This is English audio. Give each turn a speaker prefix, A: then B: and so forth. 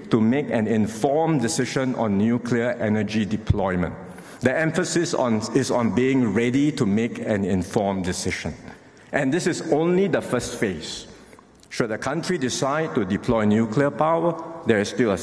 A: to make an informed decision on nuclear energy deployment. The emphasis is on being ready to make an informed decision. And this is only the first phase. Should a country decide to deploy nuclear power, there is still a